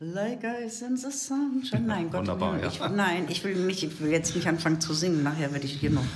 Like ice in the sunshine. Nein, Gott, Wunderbar, ich will jetzt nicht anfangen zu singen. Nachher werde ich hier noch...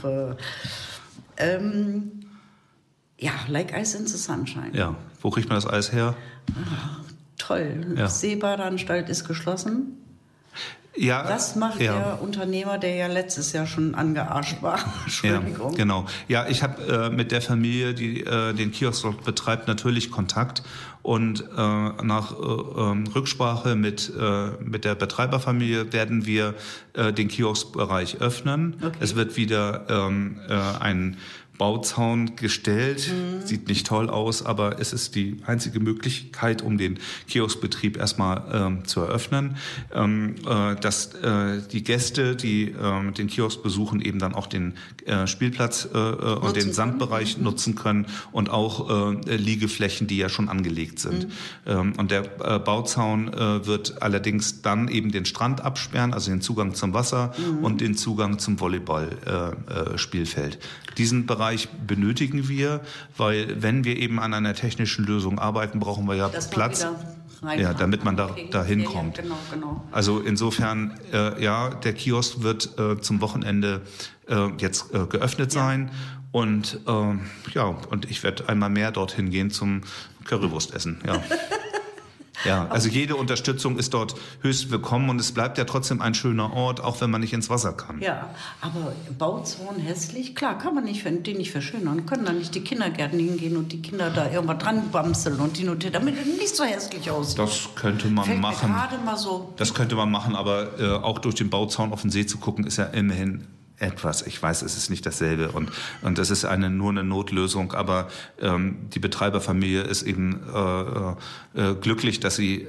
Like ice in the sunshine. Ja, wo kriegt man das Eis her? Toll. Ja. Seebadeanstalt ist geschlossen. Ja, Was macht der Unternehmer, der ja letztes Jahr schon angearscht war? Entschuldigung. Ja, genau. Ja, ich habe mit der Familie, die den Kiosk dort betreibt, natürlich Kontakt. Und nach Rücksprache mit der Betreiberfamilie werden wir den Kioskbereich öffnen. Okay. Es wird wieder ein Bauzaun gestellt. Sieht nicht toll aus, aber es ist die einzige Möglichkeit, um den Kioskbetrieb erstmal zu eröffnen, dass die Gäste, die den Kiosk besuchen, eben dann auch den Spielplatz und den Sandbereich nutzen können und auch Liegeflächen, die ja schon angelegt sind. Und der Bauzaun wird allerdings dann eben den Strand absperren, also den Zugang zum Wasser und den Zugang zum Volleyballspielfeld. Diesen Bereich benötigen wir, weil wenn wir eben an einer technischen Lösung arbeiten, brauchen wir ja Platz, damit man da hinkommt. Ja, genau. Also insofern, der Kiosk wird zum Wochenende jetzt geöffnet sein und und ich werde einmal mehr dorthin gehen zum Currywurst essen. Ja. Ja, also jede Unterstützung ist dort höchst willkommen und es bleibt ja trotzdem ein schöner Ort, auch wenn man nicht ins Wasser kann. Ja, aber Bauzaun hässlich, klar, kann man den nicht verschönern. Können dann nicht die Kindergärten hingehen und die Kinder da irgendwas dran bamseln und damit es nicht so hässlich aussieht. Das könnte man machen. Gerade mal so. Das könnte man machen, aber auch durch den Bauzaun auf den See zu gucken, ist ja immerhin etwas. Ich weiß, es ist nicht dasselbe und das ist nur eine Notlösung, aber die Betreiberfamilie ist eben glücklich, dass sie,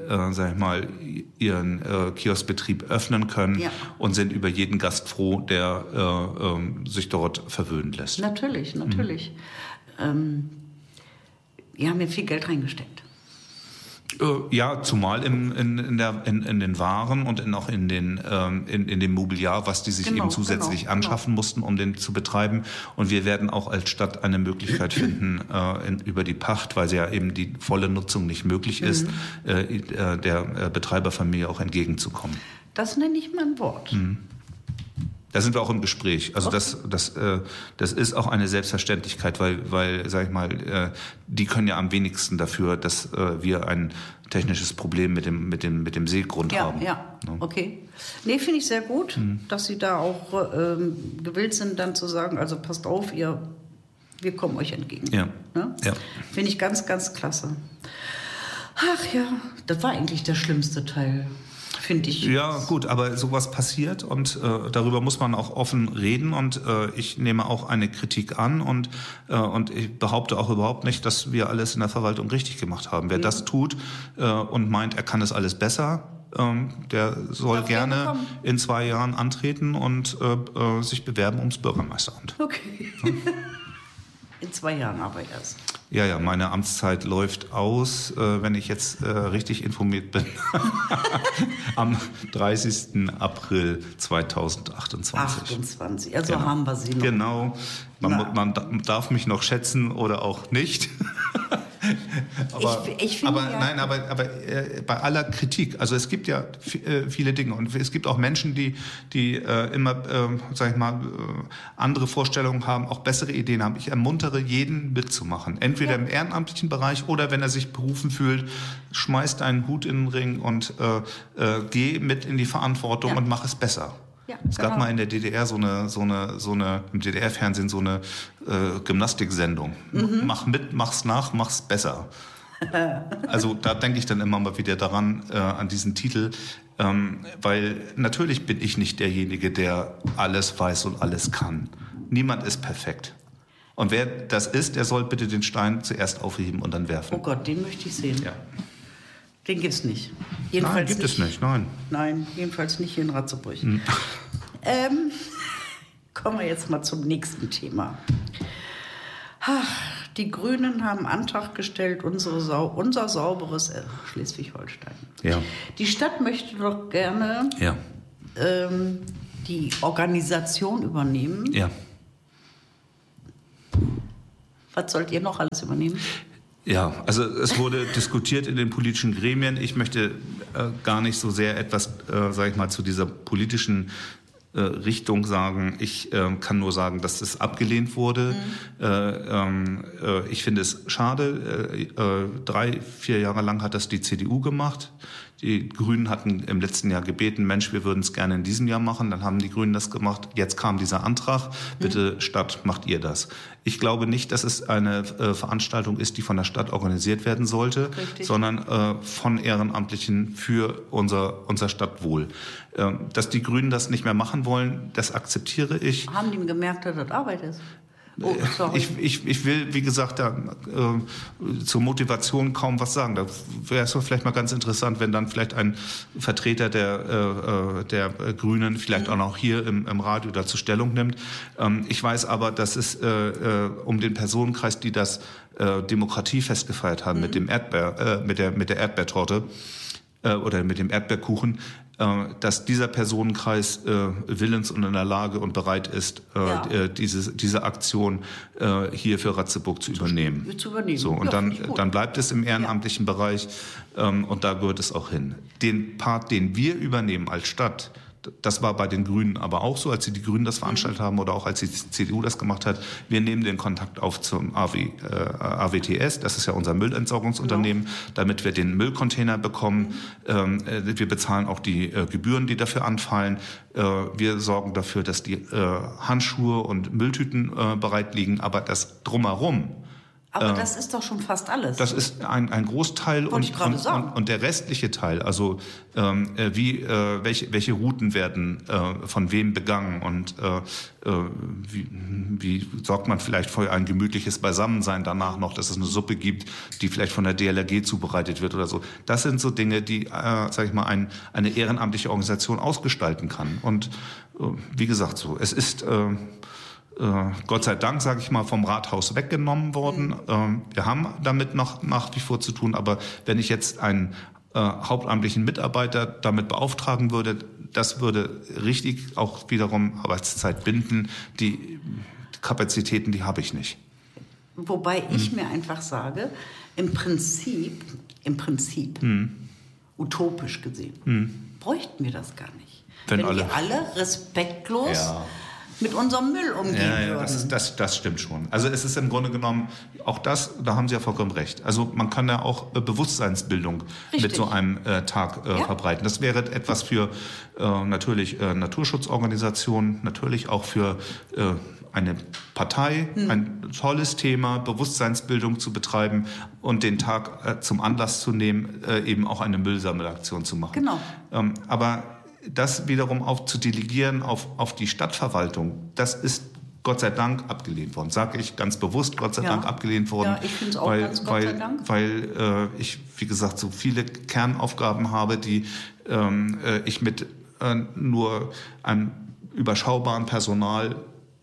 ihren Kioskbetrieb öffnen können und sind über jeden Gast froh, der sich dort verwöhnen lässt. Natürlich. Wir haben ja viel Geld reingesteckt. Ja, zumal in den Waren und auch in dem Mobiliar, was die sich eben zusätzlich anschaffen mussten, um den zu betreiben. Und wir werden auch als Stadt eine Möglichkeit finden, über die Pacht, weil sie ja eben die volle Nutzung nicht möglich ist, der Betreiberfamilie auch entgegenzukommen. Das nenne ich mal ein Wort. Da sind wir auch im Gespräch. Also das ist auch eine Selbstverständlichkeit, weil sag ich mal, die können ja am wenigsten dafür, dass wir ein technisches Problem mit dem Seegrund haben. Ja, okay. Nee, finde ich sehr gut, dass Sie da auch gewillt sind, dann zu sagen, also passt auf, wir kommen euch entgegen. Ja. Ne? Ja. Finde ich ganz, ganz klasse. Ach ja, das war eigentlich der schlimmste Teil. Finde ich. Ja, gut, aber sowas passiert und darüber muss man auch offen reden und ich nehme auch eine Kritik an und ich behaupte auch überhaupt nicht, dass wir alles in der Verwaltung richtig gemacht haben. Wer das tut und meint, er kann es alles besser, der soll gerne in 2 Jahren antreten und sich bewerben ums Bürgermeisteramt. Okay. In 2 Jahren aber erst. Ja, meine Amtszeit läuft aus, wenn ich jetzt richtig informiert bin, am 30. April 2028. Also haben wir sie noch. Genau, man darf mich noch schätzen oder auch nicht. aber bei aller Kritik, also es gibt ja viele Dinge und es gibt auch Menschen, die immer, andere Vorstellungen haben, auch bessere Ideen haben. Ich ermuntere jeden mitzumachen, entweder im ehrenamtlichen Bereich oder wenn er sich berufen fühlt, schmeiß deinen Hut in den Ring und geh mit in die Verantwortung und mach es besser. Ja, es gab mal in der DDR so eine im DDR-Fernsehen so eine Gymnastiksendung. Mach mit, mach's nach, mach's besser. Also da denke ich dann immer mal wieder daran, an diesen Titel, weil natürlich bin ich nicht derjenige, der alles weiß und alles kann. Niemand ist perfekt. Und wer das ist, der soll bitte den Stein zuerst aufheben und dann werfen. Oh Gott, den möchte ich sehen. Ja. Den gibt's nicht. Jedenfalls gibt es nicht, nein. Nein, jedenfalls nicht hier in Ratzeburg. Kommen wir jetzt mal zum nächsten Thema. Die Grünen haben Antrag gestellt, unser sauberes Schleswig-Holstein. Ja. Die Stadt möchte doch gerne die Organisation übernehmen. Ja. Was sollt ihr noch alles übernehmen? Ja, also es wurde diskutiert in den politischen Gremien. Ich möchte gar nicht so sehr etwas, sage ich mal, zu dieser politischen Richtung sagen. Ich kann nur sagen, dass es abgelehnt wurde. Ich finde es schade. 3-4 Jahre lang hat das die CDU gemacht. Die Grünen hatten im letzten Jahr gebeten, Mensch, wir würden es gerne in diesem Jahr machen. Dann haben die Grünen das gemacht. Jetzt kam dieser Antrag. Bitte, Stadt, macht ihr das. Ich glaube nicht, dass es eine Veranstaltung ist, die von der Stadt organisiert werden sollte, sondern von Ehrenamtlichen für unser Stadtwohl. Dass die Grünen das nicht mehr machen wollen, das akzeptiere ich. Haben die gemerkt, dass das Arbeit ist? Oh, ich will, wie gesagt, zur Motivation kaum was sagen. Da wäre es vielleicht mal ganz interessant, wenn dann vielleicht ein Vertreter der Grünen vielleicht auch noch hier im Radio dazu Stellung nimmt. Ich weiß aber, dass es um den Personenkreis, die das demokratiefest gefeiert haben mit dem mit der Erdbeertorte oder mit dem Erdbeerkuchen, dass dieser Personenkreis willens und in der Lage und bereit ist, diese Aktion hier für Ratzeburg zu übernehmen. So, und dann bleibt es im ehrenamtlichen Bereich und da gehört es auch hin. Den Part, den wir übernehmen als Stadt, das war bei den Grünen aber auch so, als die Grünen das veranstaltet haben oder auch als die CDU das gemacht hat. Wir nehmen den Kontakt auf zum AWTS, das ist ja unser Müllentsorgungsunternehmen, damit wir den Müllcontainer bekommen. Wir bezahlen auch die Gebühren, die dafür anfallen. Wir sorgen dafür, dass die Handschuhe und Mülltüten bereit liegen, aber das Drumherum. Aber das ist doch schon fast alles. Das ist ein Großteil und der restliche Teil, also welche Routen werden von wem begangen und wie sorgt man vielleicht für ein gemütliches Beisammensein danach noch, dass es eine Suppe gibt, die vielleicht von der DLRG zubereitet wird oder so. Das sind so Dinge, die, sage ich mal, eine ehrenamtliche Organisation ausgestalten kann. Und wie gesagt, so, es ist Gott sei Dank, sage ich mal, vom Rathaus weggenommen worden. Wir haben damit noch nach wie vor zu tun, aber wenn ich jetzt einen hauptamtlichen Mitarbeiter damit beauftragen würde, das würde richtig auch wiederum Arbeitszeit binden. Die Kapazitäten, die habe ich nicht. Wobei ich mir einfach sage, im Prinzip, utopisch gesehen, bräuchten wir das gar nicht. Wenn wir alle respektlos mit unserem Müll umgehen würden. Das stimmt schon. Also es ist im Grunde genommen, auch das, da haben Sie ja vollkommen recht. Also man kann ja auch Bewusstseinsbildung mit so einem Tag verbreiten. Das wäre etwas für natürlich Naturschutzorganisationen, natürlich auch für eine Partei, ein tolles Thema, Bewusstseinsbildung zu betreiben und den Tag zum Anlass zu nehmen, eben auch eine Müllsammelaktion zu machen. Genau. Aber das wiederum zu delegieren auf die Stadtverwaltung, das ist Gott sei Dank abgelehnt worden. Sage ich ganz bewusst, Gott sei Dank abgelehnt worden. Ja, ich finde es auch ganz Gott sei Dank. Weil ich, wie gesagt, so viele Kernaufgaben habe, die ich mit nur einem überschaubaren Personalkreis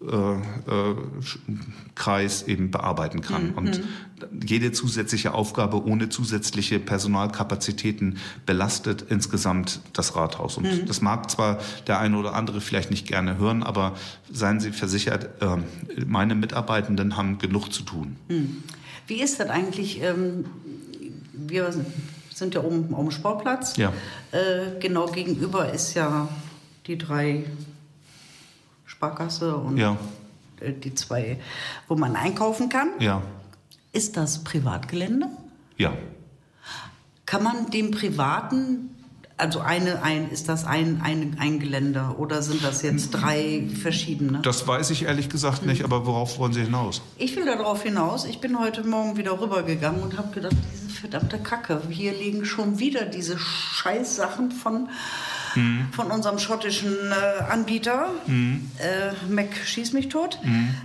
eben bearbeiten kann. Und jede zusätzliche Aufgabe ohne zusätzliche Personalkapazitäten belastet insgesamt das Rathaus. Und das mag zwar der eine oder andere vielleicht nicht gerne hören, aber seien Sie versichert, meine Mitarbeitenden haben genug zu tun. Wie ist das eigentlich? Wir sind ja oben am Sportplatz. Ja. Genau gegenüber ist ja die 3 Sparkasse und die 2, wo man einkaufen kann. Ja. Ist das Privatgelände? Ja. Kann man dem Privaten, also ist das ein Gelände oder sind das jetzt 3 verschiedene? Das weiß ich ehrlich gesagt nicht, aber worauf wollen Sie hinaus? Ich will darauf hinaus. Ich bin heute Morgen wieder rübergegangen und habe gedacht, diese verdammte Kacke, hier liegen schon wieder diese Scheißsachen von unserem schottischen Anbieter, Mac schieß mich tot,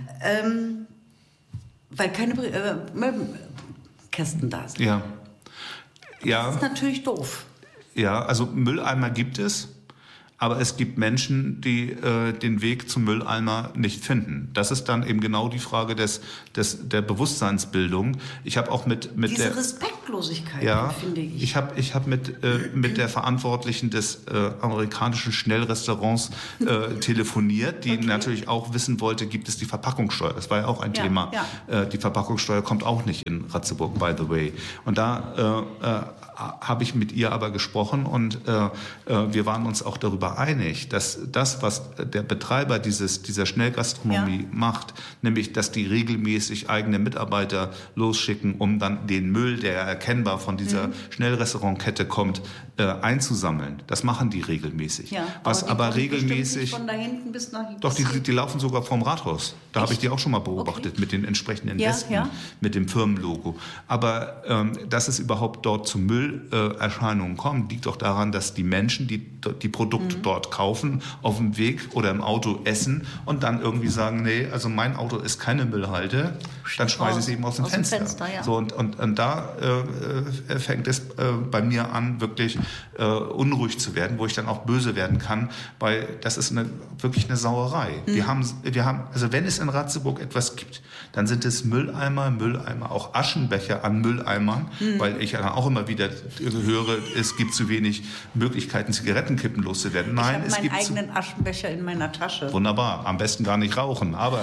weil keine Müllkästen da sind. Ja. Das ist natürlich doof. Ja, also Mülleimer gibt es, aber es gibt Menschen, die den Weg zum Mülleimer nicht finden. Das ist dann eben genau die Frage der Bewusstseinsbildung. Ich habe auch mit Diese Respekt Achtlosigkeit, Ja, finde ich. Ich hab mit der Verantwortlichen des amerikanischen Schnellrestaurants telefoniert, die natürlich auch wissen wollte, gibt es die Verpackungssteuer? Das war ja auch ein Thema. Ja. Die Verpackungssteuer kommt auch nicht in Ratzeburg, by the way. Und da habe ich mit ihr aber gesprochen und wir waren uns auch darüber einig, dass das, was der Betreiber dieser Schnellgastronomie macht, nämlich, dass die regelmäßig eigene Mitarbeiter losschicken, um dann den Müll, der erkennbar von dieser Schnellrestaurantkette kommt, einzusammeln. Das machen die regelmäßig. Ja, was aber regelmäßig nicht von da hinten bis nach doch, die laufen sogar vorm Rathaus. Da habe ich die auch schon mal beobachtet mit den entsprechenden Westen, mit dem Firmenlogo. Aber dass es überhaupt dort zu Müllerscheinungen kommt, liegt doch daran, dass die Menschen, die Produkte dort kaufen, auf dem Weg oder im Auto essen und dann irgendwie sagen, nee, also mein Auto ist keine Müllhalde, dann schmeiße ich es eben aus dem Fenster. Ja. So, und da fängt es bei mir an, wirklich unruhig zu werden, wo ich dann auch böse werden kann, weil das ist wirklich eine Sauerei. Wir haben, also wenn es in Ratzeburg etwas gibt, dann sind es Mülleimer, auch Aschenbecher an Mülleimern, weil ich auch immer wieder höre, es gibt zu wenig Möglichkeiten, Zigarettenkippen loszuwerden. Nein, ich habe meinen eigenen Aschenbecher in meiner Tasche. Wunderbar, am besten gar nicht rauchen, aber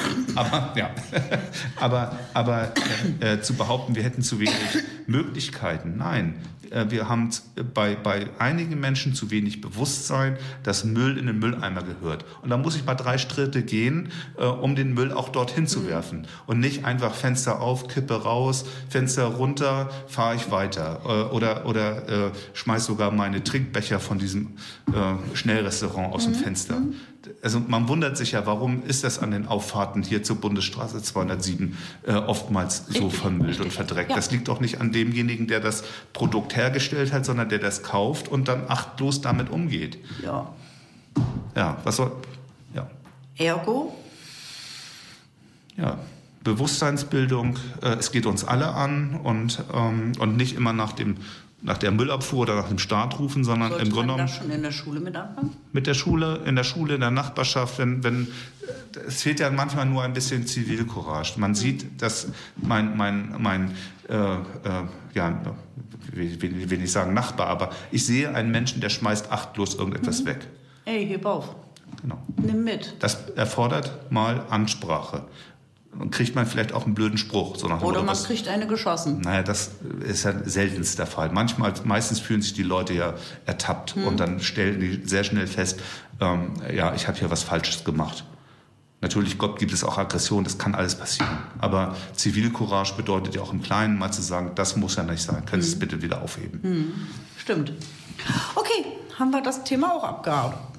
zu behaupten, wir hätten zu wenig Möglichkeiten, nein. Wir haben bei einigen Menschen zu wenig Bewusstsein, dass Müll in den Mülleimer gehört. Und da muss ich mal 3 Schritte gehen, um den Müll auch dorthin zu werfen. Und nicht einfach Fenster auf, Kippe raus, Fenster runter, fahre ich weiter. Oder schmeiß sogar meine Trinkbecher von diesem Schnellrestaurant aus dem Fenster. Also man wundert sich ja, warum ist das an den Auffahrten hier zur Bundesstraße 207 oftmals so vermüllt und verdreckt. Ja. Das liegt doch nicht an demjenigen, der das Produkt hergestellt hat, sondern der das kauft und dann achtlos damit umgeht. Ja. Ja, was soll... Ja. Ergo? Ja, Bewusstseinsbildung, es geht uns alle an und nicht immer nach der Müllabfuhr oder nach dem Staat rufen, sondern sollte im Grunde genommen... das schon in der Schule mit anfangen? In der Schule, in der Nachbarschaft, es fehlt ja manchmal nur ein bisschen Zivilcourage. Man sieht, dass will nicht sagen Nachbar, aber ich sehe einen Menschen, der schmeißt achtlos irgendetwas weg. Ey, heb auf. Genau. Nimm mit. Das erfordert mal Ansprache. Dann kriegt man vielleicht auch einen blöden Spruch. So nach oder man kriegt eine geschossen. Naja, das ist ja seltenst der Fall. Meistens fühlen sich die Leute ja ertappt und dann stellen die sehr schnell fest, ich habe hier was Falsches gemacht. Natürlich, Gott, gibt es auch Aggression, das kann alles passieren. Aber Zivilcourage bedeutet ja auch im Kleinen mal zu sagen, das muss ja nicht sein. Können Sie es bitte wieder aufheben? Stimmt. Okay, haben wir das Thema auch abgehakt.